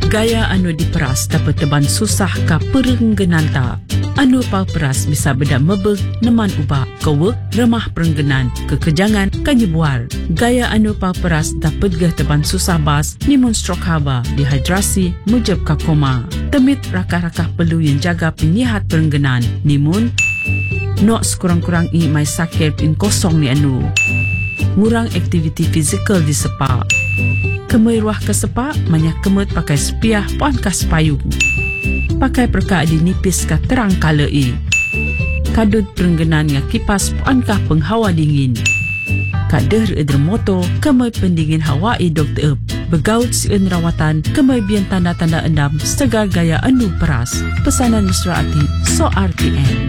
Gaya anu diperas dapat teban susah ka perenggenan tak. Anu peras bisa beda mebeg neman ubah kewek remah perenggenan kekejangan kanyebual. Gaya anu peras dapat gah teban susah bas nimun stroke haba dehidrasi mujab ka koma. Temit rakah-rakah perlu yang jaga penyihat perenggenan nimun nok sekurang-kurang mai sakit in kosong ni anu. Ngurang aktiviti fizikal di sepak. Kemai ruah ke sepak banyak kemut pakai sepiah puan kas payung. Pakai perkak di nipis ka terang kalai. Kadut perenggenan nga kipas puankah penghawa dingin. Kader edremoto kemai pendingin hawa dokter begaut sieun rawatan kemai bian tanda-tanda endam segar gaya anu peras. Pesanan mesra ati so RTN.